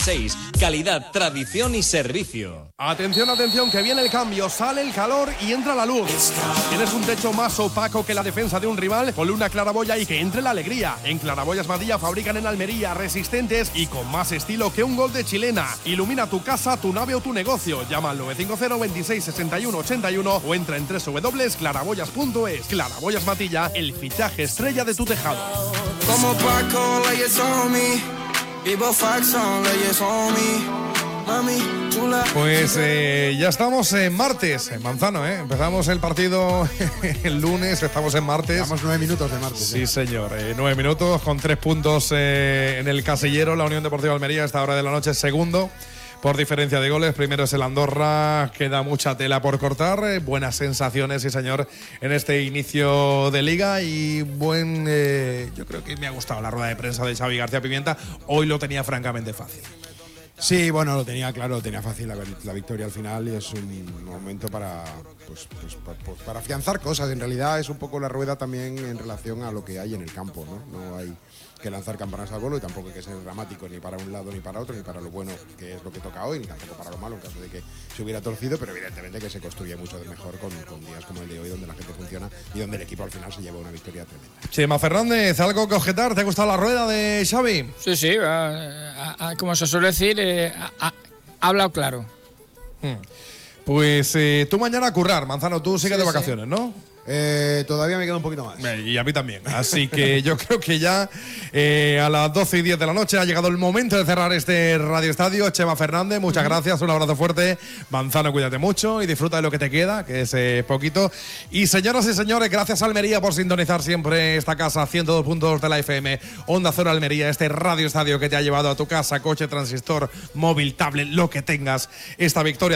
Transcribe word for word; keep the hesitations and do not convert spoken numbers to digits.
seis. Calidad, tradición y servicio. Atención, atención, que viene el cambio, sale el calor y entra la luz. ¿Tienes un techo más opaco que la defensa de un rival? Ponle una claraboya y que entre la alegría. En Claraboyas Matilla fabrican en Almería, resistentes y con más estilo que un gol de chilena. Ilumina tu casa, tu nave o tu negocio. Llama al nueve cinco cero, veintiséis, sesenta y uno, ochenta y uno o entra en doble u doble u doble u punto claraboyas punto es. Claraboyas Matilla, el fichaje estrella de tu tejado. Como Paco, leyes on me. Vivo Faxon, leyes on me. Pues eh, ya estamos en martes, en Manzano, ¿eh? Empezamos el partido el lunes, estamos en martes. Llevamos nueve minutos de martes. Sí, ¿eh? señor, eh, nueve minutos con tres puntos eh, en el casillero. La Unión Deportiva Almería a esta hora de la noche segundo por diferencia de goles. Primero es el Andorra, queda mucha tela por cortar. Eh, buenas sensaciones, sí señor, en este inicio de liga y buen... Eh, yo creo que me ha gustado la rueda de prensa de Xavi García Pimienta. Hoy lo tenía francamente fácil. Sí, bueno, lo tenía claro, lo tenía fácil la, la victoria al final y es un momento para, pues, pues, para, pues, para afianzar cosas. En realidad es un poco la rueda también en relación a lo que hay en el campo, ¿no? No hay que lanzar campanas al vuelo y tampoco hay que ser dramático ni para un lado ni para otro, ni para lo bueno que es lo que toca hoy, ni tampoco para lo malo en caso de que se hubiera torcido, pero evidentemente que se construye mucho de mejor con, con días como el de hoy donde la gente funciona y donde el equipo al final se lleva una victoria tremenda. Chema Fernández, ¿algo que objetar? ¿Te ha gustado la rueda de Xavi? Sí, sí, a, a, a, como se suele decir, eh, ha, ha hablado claro. Hmm. Pues eh, tú mañana a currar, Manzano, tú sigues sí, de vacaciones, sí. ¿no? Eh, todavía me queda un poquito más. Y a mí también. Así que yo creo que ya eh, a las doce y diez de la noche ha llegado el momento de cerrar este Radio Estadio. Chema Fernández, muchas uh-huh. gracias, un abrazo fuerte. Manzano, cuídate mucho y disfruta de lo que te queda, que es eh, poquito. Y señoras y señores, gracias a Almería por sintonizar siempre esta casa, ciento dos punto dos de la F M, Onda Cero Almería, este Radio Estadio que te ha llevado a tu casa, coche, transistor, móvil, tablet, lo que tengas, esta victoria.